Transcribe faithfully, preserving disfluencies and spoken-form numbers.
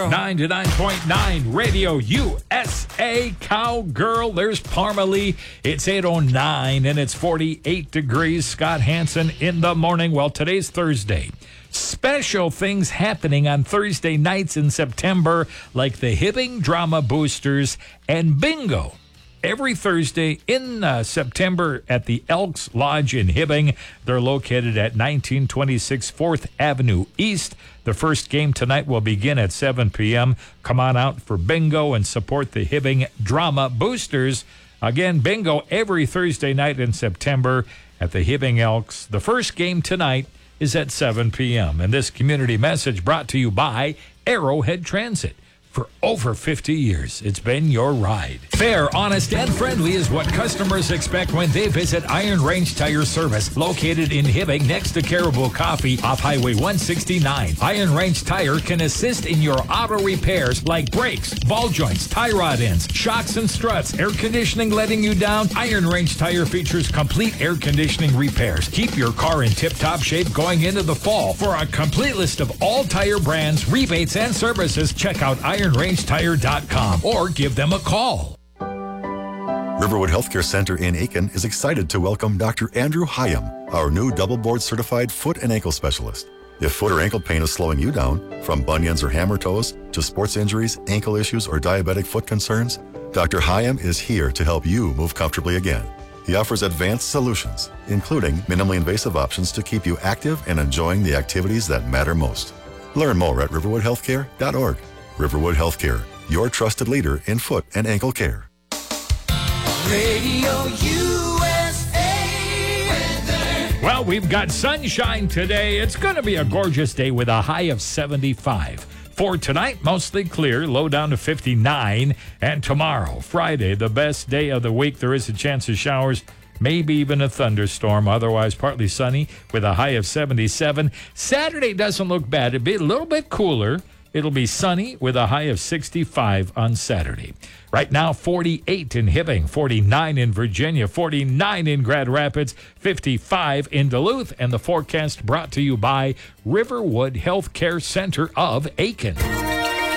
ninety-nine point nine Radio U S A Cowgirl. There's Parmalee. It's eight oh nine and it's forty-eight degrees. Scott Hansen in the morning. Well, today's Thursday. Special things happening on Thursday nights in September, like the Hibbing Drama Boosters and Bingo. Every Thursday in uh, September at the Elks Lodge in Hibbing. They're located at nineteen twenty-six fourth Avenue East. The first game tonight will begin at seven p.m. Come on out for Bingo and support the Hibbing Drama Boosters. Again, Bingo every Thursday night in September at the Hibbing Elks. The first game tonight is at seven p.m. And this community message brought to you by Arrowhead Transit. For over fifty years, it's been your ride. Fair, honest, and friendly is what customers expect when they visit Iron Range Tire Service, located in Hibbing next to Caribou Coffee off Highway one sixty-nine. Iron Range Tire can assist in your auto repairs like brakes, ball joints, tie rod ends, shocks and struts, air conditioning letting you down. Iron Range Tire features complete air conditioning repairs. Keep your car in tip-top shape going into the fall. For a complete list of all tire brands, rebates, and services, check out iron range tire dot com or give them a call. Riverwood Healthcare Center in Aiken is excited to welcome Doctor Andrew Hyam, our new double board certified foot and ankle specialist. If foot or ankle pain is slowing you down, from bunions or hammer toes to sports injuries, ankle issues, or diabetic foot concerns, Doctor Hyam is here to help you move comfortably again. He offers advanced solutions, including minimally invasive options to keep you active and enjoying the activities that matter most. Learn more at riverwood healthcare dot org. Riverwood Healthcare, your trusted leader in foot and ankle care. Radio U S A weather. Well, we've got sunshine today. It's going to be a gorgeous day with a high of seventy-five. For tonight, mostly clear, low down to fifty-nine. And tomorrow, Friday, the best day of the week, there is a chance of showers, maybe even a thunderstorm. Otherwise, partly sunny with a high of seventy-seven. Saturday doesn't look bad. It'll be a little bit cooler. It'll be sunny with a high of sixty-five on Saturday. Right now, forty-eight in Hibbing, forty-nine in Virginia, forty-nine in Grand Rapids, fifty-five in Duluth, and the forecast brought to you by Riverwood Healthcare Center of Aiken.